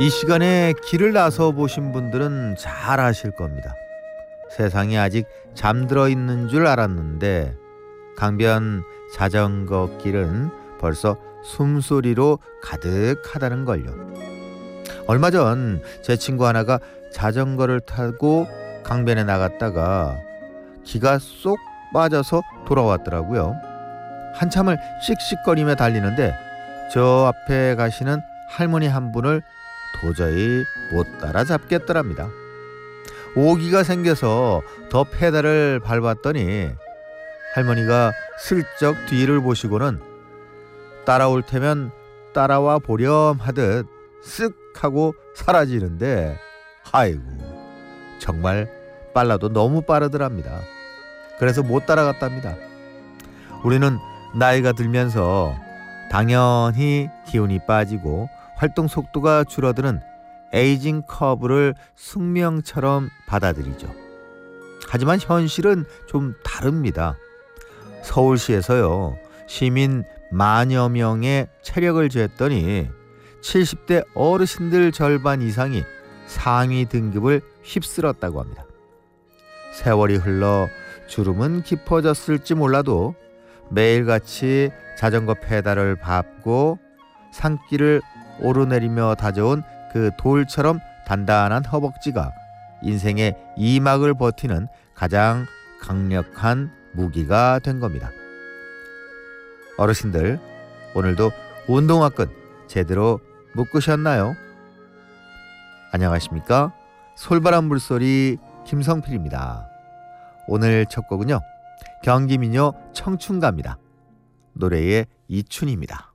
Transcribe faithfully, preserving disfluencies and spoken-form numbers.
이 시간에 길을 나서 보신 분들은 잘 아실 겁니다. 세상이 아직 잠들어 있는 줄 알았는데 강변 자전거 길은 벌써 숨소리로 가득하다는 걸요. 얼마 전 제 친구 하나가 자전거를 타고 강변에 나갔다가 기가 쏙 빠져서 돌아왔더라고요. 한참을 씩씩거리며 달리는데 저 앞에 가시는 할머니 한 분을 도저히 못 따라잡겠더랍니다. 오기가 생겨서 더 페달을 밟았더니 할머니가 슬쩍 뒤를 보시고는 따라올 테면 따라와 보렴 하듯 쓱 하고 사라지는데 아이고 정말 빨라도 너무 빠르더랍니다. 그래서 못 따라갔답니다. 우리는 나이가 들면서 당연히 기운이 빠지고 활동 속도가 줄어드는 에이징 커브를 숙명처럼 받아들이죠. 하지만 현실은 좀 다릅니다. 서울시에서요 시민 만여 명의 체력을 쟀더니 칠십 대 어르신들 절반 이상이 상위 등급을 휩쓸었다고 합니다. 세월이 흘러 주름은 깊어졌을지 몰라도 매일같이 자전거 페달을 밟고 산길을 오르내리며 다져온 그 돌처럼 단단한 허벅지가 인생의 이막을 버티는 가장 강력한 무기가 된 겁니다. 어르신들, 오늘도 운동화끈 제대로 묶으셨나요? 안녕하십니까? 솔바람 물소리 김성필입니다. 오늘 첫 곡은요 경기민요 청춘가입니다. 노래의 이춘입니다.